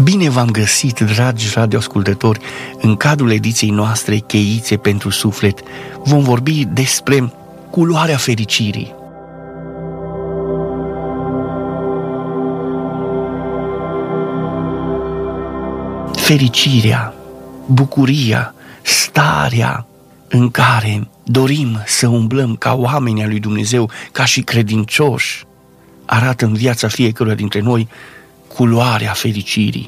Bine v-am găsit, dragi radioascultători, în cadrul ediției noastre Cheițe pentru Suflet. Vom vorbi despre culoarea fericirii. Fericirea, bucuria, starea în care dorim să umblăm ca oameni ai lui Dumnezeu, ca și credincioși, arată în viața fiecăruia dintre noi culoarea fericirii.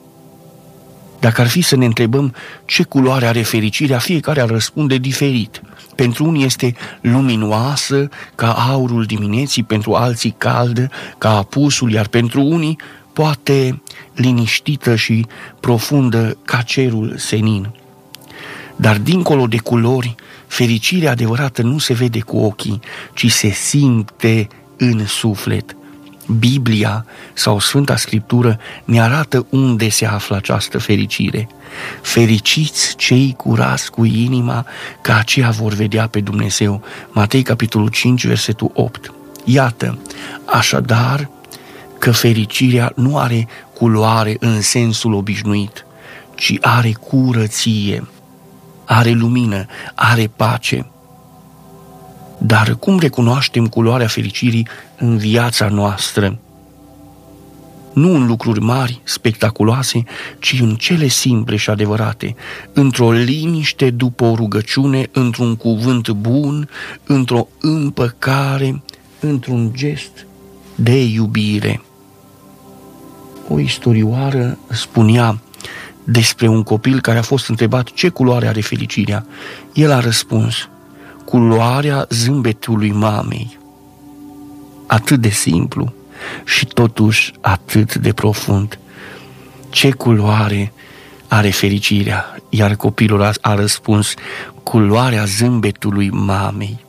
Dacă ar fi să ne întrebăm ce culoare are fericirea, fiecare ar răspunde diferit. Pentru unii este luminoasă, ca aurul dimineții, pentru alții caldă, ca apusul, iar pentru unii poate liniștită și profundă, ca cerul senin. Dar dincolo de culori, fericirea adevărată nu se vede cu ochii, ci se simte în suflet. Biblia sau Sfânta Scriptură ne arată unde se află această fericire. Fericiți cei curați cu inima, că aceia vor vedea pe Dumnezeu. Matei, capitolul 5, versetul 8. Iată, așadar, că fericirea nu are culoare în sensul obișnuit, ci are curăție, are lumină, are pace. Dar cum recunoaștem culoarea fericirii în viața noastră? Nu în lucruri mari, spectaculoase, ci în cele simple și adevărate, într-o liniște după o rugăciune, într-un cuvânt bun, într-o împăcare, într-un gest de iubire. O istorioară spunea despre un copil care a fost întrebat ce culoare are fericirea. El a răspuns: culoarea zâmbetului mamei. Atât de simplu și totuși atât de profund. Ce culoare are fericirea? Iar copilul a răspuns: culoarea zâmbetului mamei.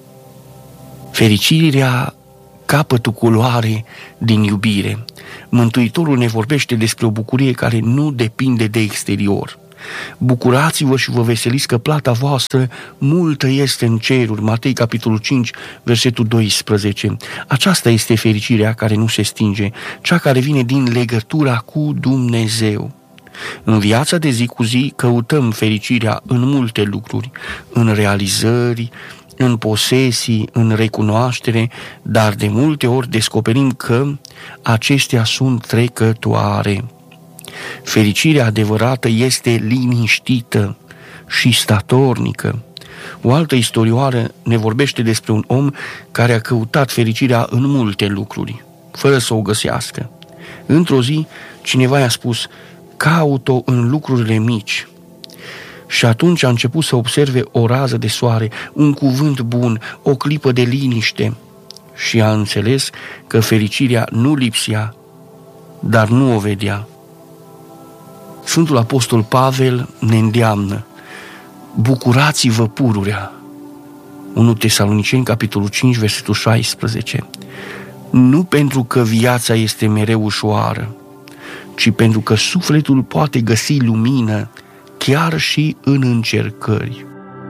Fericirea capătă culoare din iubire. Mântuitorul ne vorbește despre o bucurie care nu depinde de exterior. Bucurați-vă și vă veseliți că plata voastră multă este în ceruri. Matei, capitolul 5, versetul 12. Aceasta este fericirea care nu se stinge, cea care vine din legătura cu Dumnezeu. În viața de zi cu zi căutăm fericirea în multe lucruri, în realizări, în posesii, în recunoaștere, dar de multe ori descoperim că acestea sunt trecătoare. Fericirea adevărată este liniștită și statornică. O altă istorioară ne vorbește despre un om care a căutat fericirea în multe lucruri, fără să o găsească. Într-o zi, cineva i-a spus: caut-o în lucrurile mici. Și atunci a început să observe o rază de soare, un cuvânt bun, o clipă de liniște și a înțeles că fericirea nu lipsea, dar nu o vedea. Sfântul Apostol Pavel ne îndeamnă: bucurați-vă pururea. 1 Tesaloniceni, capitolul 5, versetul 16. Nu pentru că viața este mereu ușoară, ci pentru că sufletul poate găsi lumină chiar și în încercări.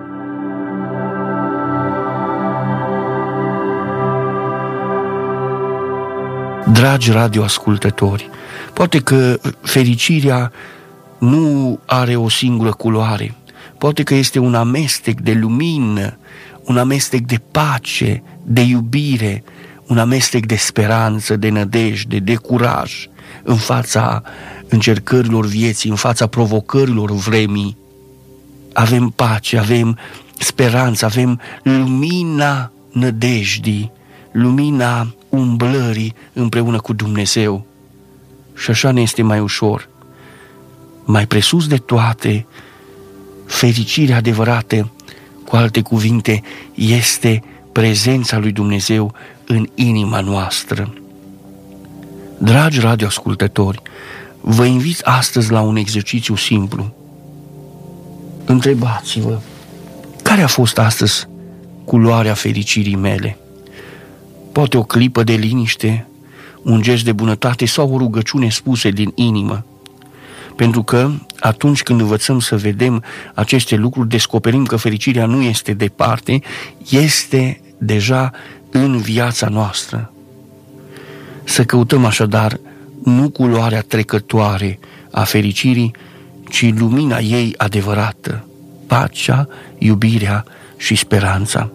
Dragi radioascultători, poate că fericirea nu are o singură culoare, poate că este un amestec de lumină, un amestec de pace, de iubire, un amestec de speranță, de nădejde, de curaj în fața încercărilor vieții, în fața provocărilor vremii. Avem pace, avem speranță, avem lumina nădejdii, lumina umblării împreună cu Dumnezeu. Și așa ne este mai ușor. Mai presus de toate, fericirea adevărată, cu alte cuvinte, este prezența lui Dumnezeu în inima noastră. Dragi radioascultători, vă invit astăzi la un exercițiu simplu. Întrebați-vă: care a fost astăzi culoarea fericirii mele? Poate o clipă de liniște, un gest de bunătate sau o rugăciune spuse din inimă. Pentru că atunci când învățăm să vedem aceste lucruri, descoperim că fericirea nu este departe, este deja în viața noastră. Să căutăm așadar nu culoarea trecătoare a fericirii, ci lumina ei adevărată, pacea, iubirea și speranța.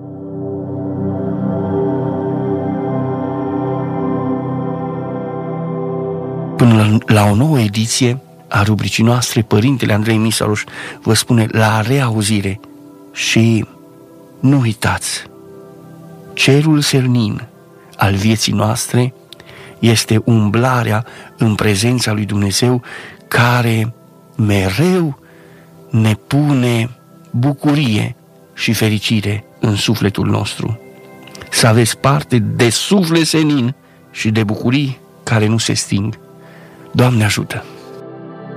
Până la o nouă ediție a rubricii noastre, Părintele Andrei Misaluș vă spune la reauzire și nu uitați, cerul senin al vieții noastre este umblarea în prezența lui Dumnezeu, care mereu ne pune bucurie și fericire în sufletul nostru. Să aveți parte de suflet senin și de bucurii care nu se sting. Doamne ajută!